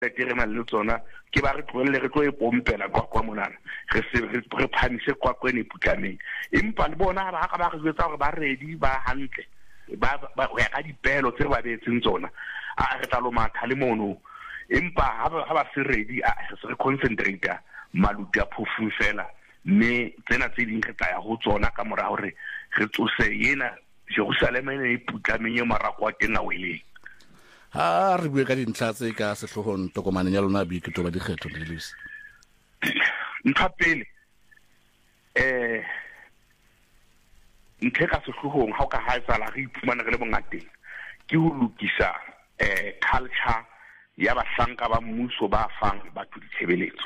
re na le tsona ke ba re tlohelle re tlo e pompela kwa monana re phamise kwa kwene putlameng empa le bona ba ga ba re jwetsa gore ba ready ba hantle ba ya ka dipelo tse ba betseng tsona a re tla lo matha le mono empa ha ba se ready a re concentrate maluti a phofu fela mme tsena tse ding re tla ya ho tsona ka mora hore re tsose yena Jerusalem e putlameng e marako a teng a weleng. Ha re bue ka dintlha tse ka sehlohong tokomaneng ya lona boiketo ba dikgetho di Lewis. Ntha pele ka sehlohong ha o ka haetsala re iphumana re le bongateng ke ho lokisa culture ya bahlanka ba mmuso ba fang batho ditshebeletso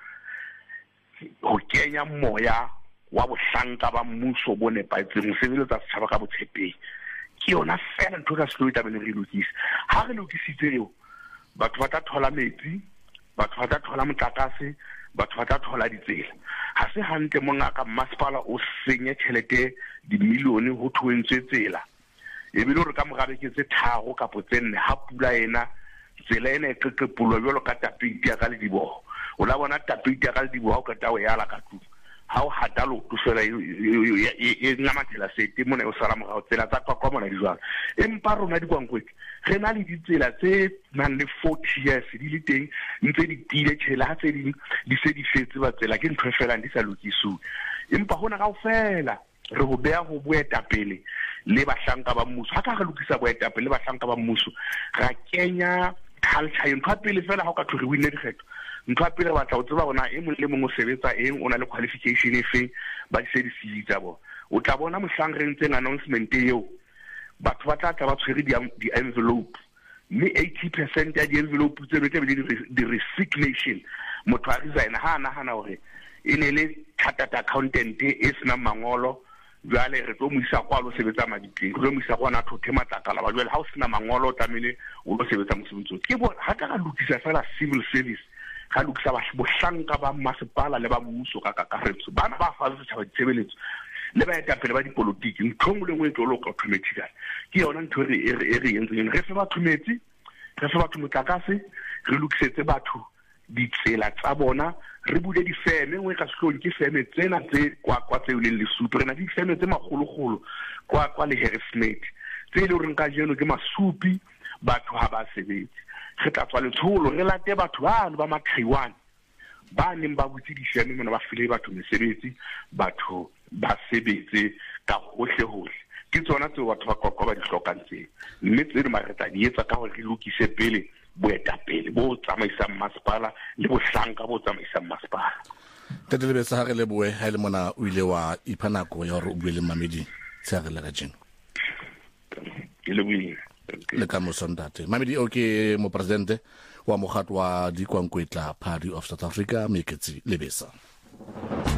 ho kenya moya wa bohlanka ba mmuso bo nepaetseng ho sebeletsa setjhaba ka botshepehi ke yona fela ntho ka sehloho tabeng re lokisa ha re lokisitse eo batho ba tla thola metsi batho ba tla thola motlakase batho ba tla thola ditsela ha se hantle mongaka masepala o senye tjhelete dimilione ho thuentswe tsela e bile re ka morabe ke tse tharo kapo tse nne ha pula ena tsela ena e qeqepolwa jwalo ka tapiti ya ka le diboho o la bona tapiti ya ka le diboho ka tawe ya la ka tu ha o hatalo tu fela e ngamathela sete mona o sala morao tsela tsa kwa mona di jwalo empa rona di kwankwetse re na le ditsela tse nang le 40 years di le teng ntse di tile tshela ha tse di se di fetse ba tsela ke ntho fela di sa lokiswe empa hona ka ofela re ho bea ho boetapele le bahlanka ba mmuso ha ka re lokisa boetapele le bahlanka ba mmuso ra kenya culture ntho a pele fela ha o ka thore winne dikgetho ntho a pele batla o tseba bona e mong le mong o sebetsa eng o na le qualification e feng ba di se di tsa bona o tla bona mohlang re ntseng announcement eo batho ba tla ba tshwere di envelope mme 80% ya di envelope tse be di resignation motho a resign ha nahana hore e ne le chartered accountant e sena mangolo jwale re tlo mo isa kwa lo sebetsa madikeng re mo isa kwa na thothe matlakala ba jwale ha o sena mangolo tamile o lo sebetsa mosebetsi ke bona ha ka lokisa fela civil service ga lokisa ba bohlanka ba masepala le ba mmuso ka kakaretso bana ba fa setjhaba ditshebeletso le ba etapele ba dipolotiki ntho ngwe le ngwe tlo lo ka automatically ke yona ntho re yentseng re fe batho metsi re fe batho motlakase re lokisetse batho ditsela tsa bona re bule difeme ngwe ka sehlong ke feme tsena tse kwa tse uleng le sutu re na di feme tse magologolo kwa le Harrismith tse le re nka jeno ke masupi batho ha ba sebetse re tla tswa letsholo re late batho ba ma Taiwan ba neng ba butse difeme mona ba file batho mesebetsi batho ba sebetse ka hohle ke tsona tse batho ba kokwa ba di hlokang tse mme tse di mareta di etsa ka hore re lokise pele boetapele bo tsamaisang masepala le bohlanka bo tsamaisang masepala Tete Lebesa ha re le boe ha le mona o ile wa ipha nako ya hore o bue le Mamedi tsa re le ka jeno ke le bue le ka mosondate Mamedi o ke mo presidente wa mogato wa Dikwankwetla Party of South Africa Meketsi Lebesa.